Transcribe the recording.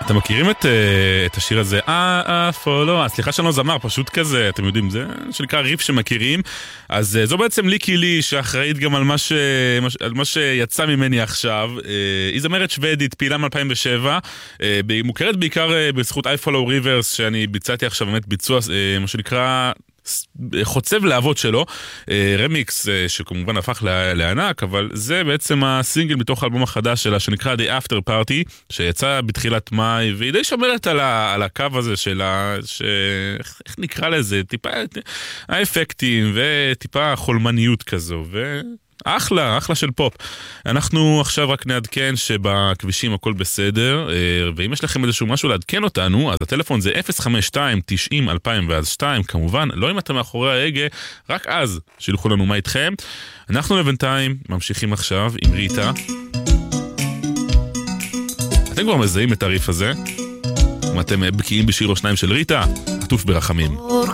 אתם מכירים את השיר הזה? פולו, סליחה שאני לא זמר, פשוט כזה, אתם יודעים, זה שנקרא ריף שמכירים. אז זו בעצם ליקי לי, שאחראית גם על מה שיצא ממני עכשיו. היא זמרת שוודית, פעילה מ-2007, מוכרת בעיקר בזכות I Follow Rivers, שאני ביצעתי עכשיו באמת ביצוע, מה שנקרא חוצב להבות שלו, רמיקס שכמובן הפך לענק, אבל זה בעצם הסינגל מתוך האלבום החדש שלה שנקרא The After Party, שיצא בתחילת מאי, והיא די שומרת על הקו הזה שלה, איך נקרא לזה, טיפה האפקטים וטיפה חולמניות כזו, אחלה של פופ. אנחנו עכשיו רק נעדכן שבכבישים הכל בסדר, ואם יש לכם איזשהו משהו לעדכן אותנו, אז הטלפון זה 052-90-2002, כמובן, לא אם אתם מאחורי ההגה, רק אז שילחו לנו מה איתכם. אנחנו לבינתיים ממשיכים עכשיו עם ריטה. אתם כבר מזהים את הריף הזה? אם אתם בקיאים בשיר או שניים של ריטה, עטוף ברחמים.